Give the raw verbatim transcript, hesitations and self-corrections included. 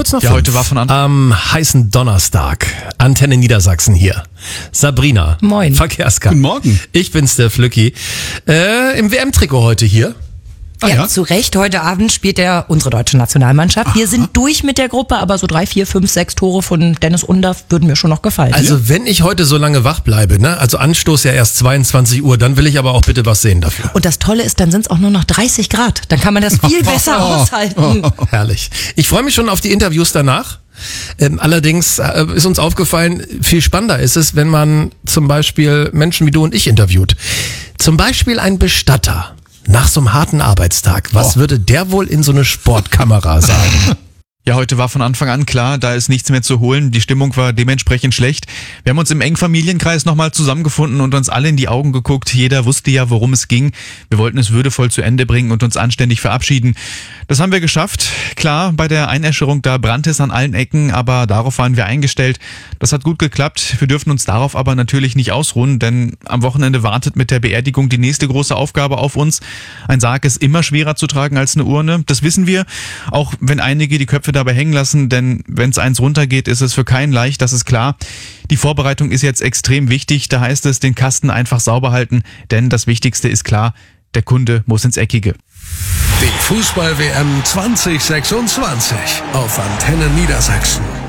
Kurz nach Ja, fünf. heute war von Anfang Am heißen Donnerstag. Antenne Niedersachsen hier. Sabrina. Moin. Verkehrskarte. Guten Morgen. Ich bin's, der Flücki. Äh, im W M-Trikot heute hier. Ah, ja, ja? zu Recht. Heute Abend spielt ja unsere deutsche Nationalmannschaft. Wir sind durch mit der Gruppe, aber so drei, vier, fünf, sechs Tore von Dennis Undaff würden mir schon noch gefallen. Also wenn ich heute so lange wach bleibe, ne? Also Anstoß ja erst zweiundzwanzig Uhr, dann will ich aber auch bitte was sehen dafür. Und das Tolle ist, dann sind es auch nur noch dreißig Grad. Dann kann man das viel besser aushalten. Herrlich. Ich freue mich schon auf die Interviews danach. Ähm, allerdings äh, ist uns aufgefallen, viel spannender ist es, wenn man zum Beispiel Menschen wie du und ich interviewt. Zum Beispiel ein Bestatter. Nach so einem harten Arbeitstag, was Oh. würde der wohl in so eine Sportkamera sagen? Ja, heute war von Anfang an klar, da ist nichts mehr zu holen. Die Stimmung war dementsprechend schlecht. Wir haben uns im engen Familienkreis nochmal zusammengefunden und uns alle in die Augen geguckt. Jeder wusste ja, worum es ging. Wir wollten es würdevoll zu Ende bringen und uns anständig verabschieden. Das haben wir geschafft. Klar, bei der Einäscherung, da brannte es an allen Ecken, aber darauf waren wir eingestellt. Das hat gut geklappt. Wir dürfen uns darauf aber natürlich nicht ausruhen, denn am Wochenende wartet mit der Beerdigung die nächste große Aufgabe auf uns. Ein Sarg ist immer schwerer zu tragen als eine Urne. Das wissen wir, auch wenn einige die Köpfe dabei hängen lassen, denn wenn es eins runtergeht, ist es für keinen leicht, das ist klar. Die Vorbereitung ist jetzt extrem wichtig, da heißt es, den Kasten einfach sauber halten, denn das Wichtigste ist klar, der Kunde muss ins Eckige. Die Fußball-W M zwanzig sechsundzwanzig auf Antenne Niedersachsen.